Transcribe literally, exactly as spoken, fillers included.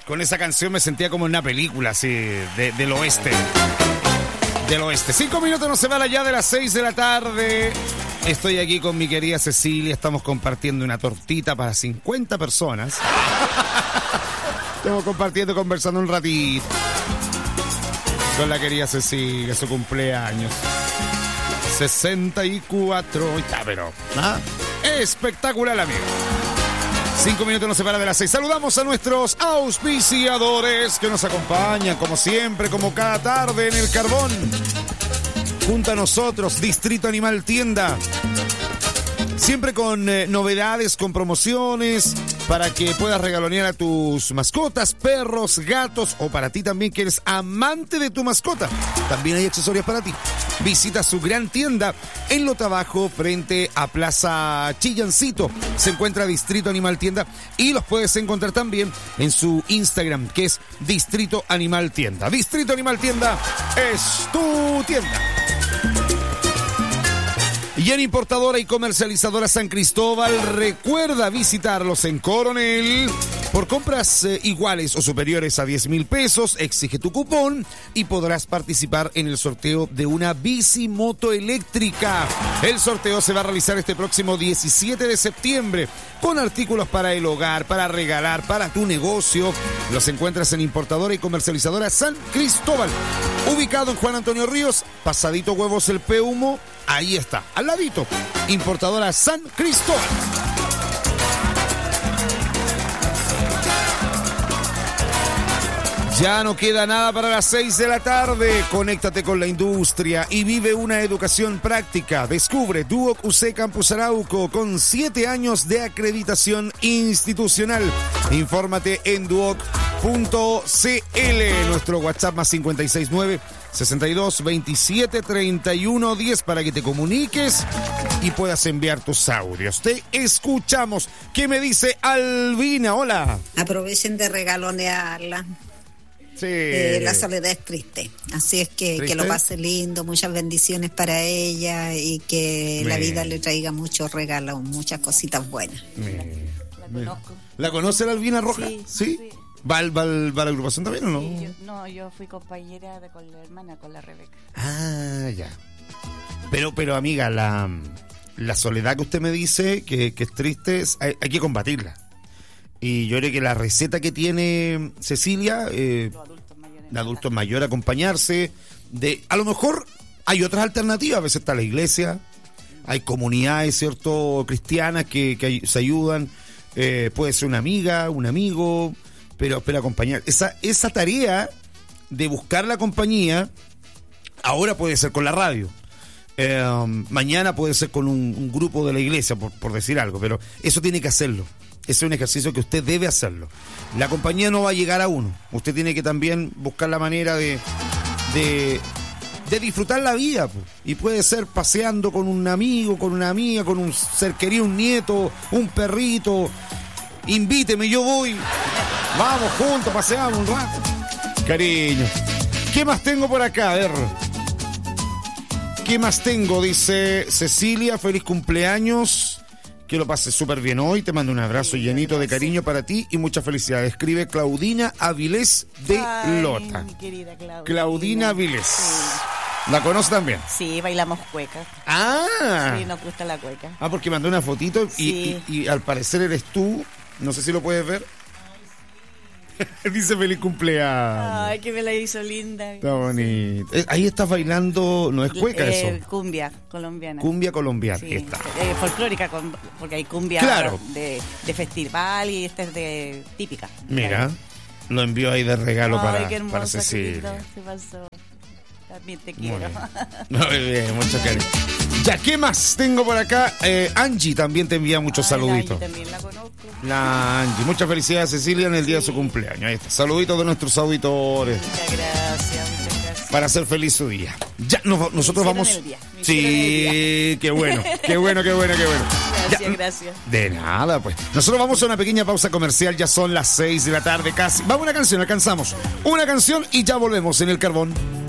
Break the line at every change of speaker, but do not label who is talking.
Con esa canción me sentía como en una película así, de, del oeste. Del oeste. Cinco minutos nos separan ya de las seis de la tarde. Estoy aquí con mi querida Cecilia. Estamos compartiendo una tortita para cincuenta personas. Estamos compartiendo, conversando un ratito con la querida Cecilia, su cumpleaños. sesenta y cuatro. Está, pero ¿ah? Espectacular, amigo. Cinco minutos nos separan de las seis. Saludamos a nuestros auspiciadores que nos acompañan, como siempre, como cada tarde en el Carbón. Junto a nosotros, Distrito Animal Tienda. Siempre con eh, novedades, con promociones, para que puedas regalonear a tus mascotas, perros, gatos, o para ti también que eres amante de tu mascota. También hay accesorios para ti. Visita su gran tienda en Lotabajo, frente a Plaza Chillancito. Se encuentra Distrito Animal Tienda y los puedes encontrar también en su Instagram, que es Distrito Animal Tienda. Distrito Animal Tienda es tu tienda. Y en Importadora y Comercializadora San Cristóbal, recuerda visitarlos en Coronel. Por compras eh, iguales o superiores a diez mil pesos, exige tu cupón y podrás participar en el sorteo de una bicimoto eléctrica. El sorteo se va a realizar este próximo diecisiete de septiembre con artículos para el hogar, para regalar, para tu negocio. Los encuentras en Importadora y Comercializadora San Cristóbal, ubicado en Juan Antonio Ríos, pasadito Huevos el Peumo. Ahí está, al ladito, Importadora San Cristóbal. Ya no queda nada para las seis de la tarde. Conéctate con la industria y vive una educación práctica. Descubre Duoc U C Campus Arauco con siete años de acreditación institucional. Infórmate en duoc punto c l. Nuestro WhatsApp más cinco seis nueve, sesenta y dos, veintisiete, treinta y uno, diez para que te comuniques y puedas enviar tus audios. Te escuchamos. ¿Qué me dice Albina? Hola.
Aprovechen de regalonearla.
Sí.
Eh, la soledad es triste, así es que, que lo pase lindo, muchas bendiciones para ella y que Me... la vida le traiga muchos regalos, muchas cositas buenas.
Me... La conozco.
¿La conoce la Albina Roja?
Sí.
¿Sí?
sí.
¿Va, va, ¿Va a la agrupación también o no?
Sí, yo, no, yo fui compañera de, con la hermana, con la Rebeca.
Ah, ya. Pero, pero amiga, la, la soledad que usted me dice que, que es triste, es, hay, hay que combatirla. Y yo creo que la receta que tiene Cecilia, eh,
Los adultos mayores,
de adultos mayores, acompañarse, de a lo mejor hay otras alternativas, a veces está la iglesia, hay comunidades, ¿cierto?, cristianas que, que se ayudan, eh, puede ser una amiga, un amigo, pero, pero acompañar. Esa, esa tarea de buscar la compañía, ahora puede ser con la radio. Eh, mañana puede ser con un, un grupo de la iglesia, por, por decir algo, pero eso tiene que hacerlo. Ese es un ejercicio que usted debe hacerlo. La compañía no va a llegar a uno. Usted tiene que también buscar la manera de, de, de disfrutar la vida. Pues. Y puede ser paseando con un amigo, con una amiga, con un ser querido, un nieto, un perrito. Invíteme, yo voy. Vamos juntos, paseamos un rato. Cariño. ¿Qué más tengo por acá? A ver. ¿Qué más tengo? Dice Cecilia, feliz cumpleaños. Que lo pases súper bien hoy. Te mando un abrazo sí, llenito gracias. De cariño para ti y muchas felicidades. Escribe Claudina Avilés de
Ay,
Lota.
Mi querida Claudina.
Claudina Avilés. Sí. ¿La conoce también?
Sí, bailamos cueca.
Ah.
Sí, nos gusta la cueca.
Ah, porque mandó una fotito y,
sí.
y, y al parecer eres tú. No sé si lo puedes ver. Dice feliz cumpleaños.
Ay, que me la hizo linda.
Está bonito. Sí. Ahí estás bailando, ¿no es cueca
eh,
eso?
Cumbia colombiana.
Cumbia colombiana,
sí.
está.
Eh, folclórica, con, porque hay cumbia
claro.
de, de festival y esta es de típica.
Mira,
claro.
Lo envió ahí de regalo. Ay, para,
qué hermosa,
para Cecilia.
Se pasó. También te quiero.
Muy bien, Muy bien mucho cariño. Ya, ¿qué más tengo por acá? Eh, Angie también te envía muchos Ay, saluditos.
La Angie también la conozco.
La Angie. Muchas felicidades, Cecilia, en el sí. día de su cumpleaños. Ahí está. Saluditos de nuestros auditores.
Muchas gracias, muchas gracias.
Para hacer feliz su día. Ya, no, nosotros vamos.
El día.
Sí, qué bueno, qué bueno, qué bueno, qué bueno.
Gracias,
ya,
gracias.
De nada, pues. Nosotros vamos a una pequeña pausa comercial. Ya son las seis de la tarde casi. Vamos a una canción, alcanzamos. Una canción y ya volvemos en El Carbón.